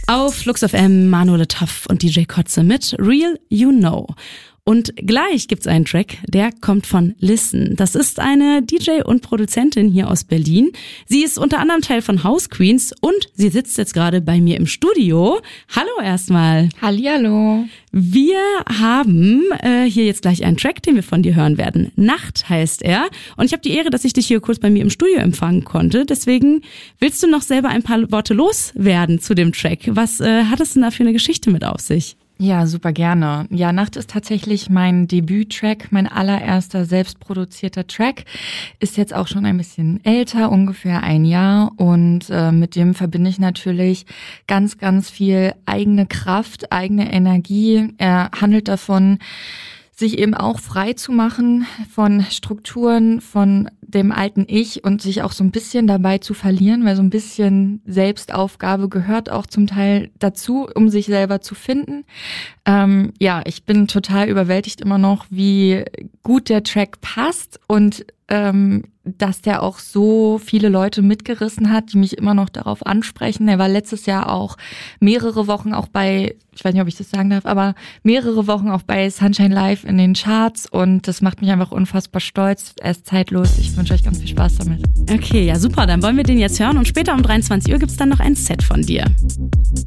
Auf Flux FM Manuel Taff und DJ Kotze mit Real You Know. Und gleich gibt's einen Track, der kommt von Listen. Das ist eine DJ und Produzentin hier aus Berlin. Sie ist unter anderem Teil von House Queens und sie sitzt jetzt gerade bei mir im Studio. Hallo erstmal. Hallihallo. Wir haben hier jetzt gleich einen Track, den wir von dir hören werden. Nacht heißt er. Und ich habe die Ehre, dass ich dich hier kurz bei mir im Studio empfangen konnte. Deswegen willst du noch selber ein paar Worte loswerden zu dem Track. Was hat es denn da für eine Geschichte mit auf sich? Ja, super gerne. Ja, Nacht ist tatsächlich mein Debüt-Track, mein allererster selbstproduzierter Track. Ist jetzt auch schon ein bisschen älter, ungefähr ein Jahr. Und mit dem verbinde ich natürlich ganz, ganz viel eigene Kraft, eigene Energie. Er handelt davon, sich eben auch frei zu machen von Strukturen, von dem alten Ich und sich auch so ein bisschen dabei zu verlieren, weil so ein bisschen Selbstaufgabe gehört auch zum Teil dazu, um sich selber zu finden. Ja, ich bin total überwältigt immer noch, wie gut der Track passt und dass der auch so viele Leute mitgerissen hat, die mich immer noch darauf ansprechen. Er war letztes Jahr auch mehrere Wochen auch bei, ich weiß nicht, ob ich das sagen darf, aber mehrere Wochen auch bei Sunshine Live in den Charts und das macht mich einfach unfassbar stolz. Er ist zeitlos. Ich wünsche euch ganz viel Spaß damit. Okay, ja super, dann wollen wir den jetzt hören und später um 23 Uhr gibt's dann noch ein Set von dir.